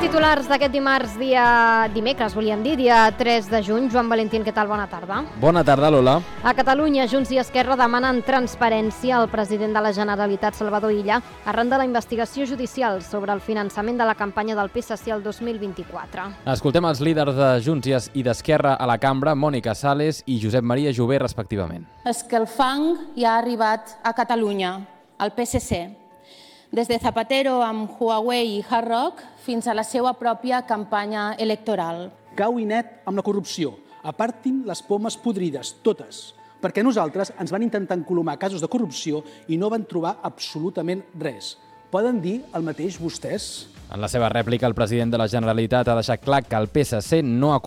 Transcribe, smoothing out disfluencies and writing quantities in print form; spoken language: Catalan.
titulars d'aquest dimecres, volíem dir, dia 3 de juny. Joan Valentín, què tal? Bona tarda. Bona tarda, Lola. A Catalunya, Junts i Esquerra demanen transparència al president de la Generalitat, Salvador Illa, arran de la investigació judicial sobre el finançament de la campanya del PSC el 2024. Escoltem els líders de Junts i d'Esquerra a la cambra, Mònica Sales i Josep Maria Jové, respectivament. És que el fang ja ha arribat a Catalunya, al PSC. Des de Zapatero amb Huawei i Hard Rock fins a la seva pròpia campanya electoral. Cau i net amb la corrupció. Apartin les pomes podrides, totes. Perquè nosaltres ens van intentar encolomar casos de corrupció i no van trobar absolutament res. Poden dir el mateix vostès? En la seva rèplica, el president de la Generalitat ha deixat clar que el PSC no ha